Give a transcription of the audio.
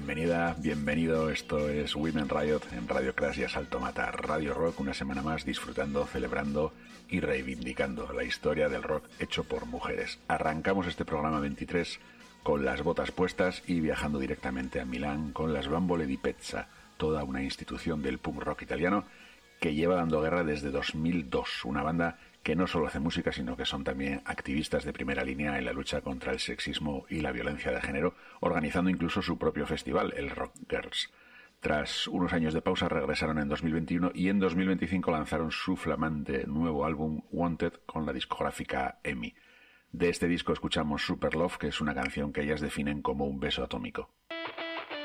Bienvenida, bienvenido. Esto es Women Riot en Radio Crash y Asalto Mata. Radio Rock, una semana más disfrutando, celebrando y reivindicando la historia del rock hecho por mujeres. Arrancamos este programa 23 con las botas puestas y viajando directamente a Milán con las Bambole di Pezza, toda una institución del punk rock italiano que lleva dando guerra desde 2002. Una banda que no solo hace música, sino que son también activistas de primera línea en la lucha contra el sexismo y la violencia de género, organizando incluso su propio festival, el Rock Girls. Tras unos años de pausa regresaron en 2021 y en 2025 lanzaron su flamante nuevo álbum Wanted con la discográfica EMI. De este disco escuchamos Super Love, que es una canción que ellas definen como un beso atómico.